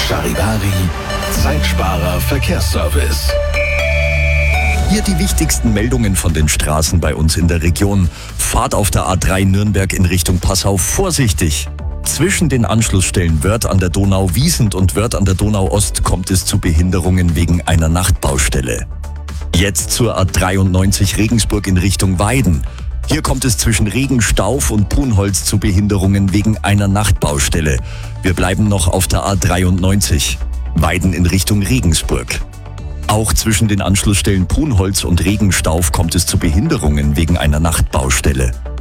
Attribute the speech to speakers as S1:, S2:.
S1: Charivari, Zeitsparer Verkehrsservice.
S2: Hier die wichtigsten Meldungen von den Straßen bei uns in der Region. Fahrt auf der A3 Nürnberg in Richtung Passau vorsichtig. Zwischen den Anschlussstellen Wörth an der Donau-Wiesent und Wörth an der Donau-Ost kommt es zu Behinderungen wegen einer Nachtbaustelle. Jetzt zur A93 Regensburg in Richtung Weiden. Hier kommt es zwischen Regenstauf und Punholz zu Behinderungen wegen einer Nachtbaustelle. Wir bleiben noch auf der A93. Weiden in Richtung Regensburg. Auch zwischen den Anschlussstellen Punholz und Regenstauf kommt es zu Behinderungen wegen einer Nachtbaustelle.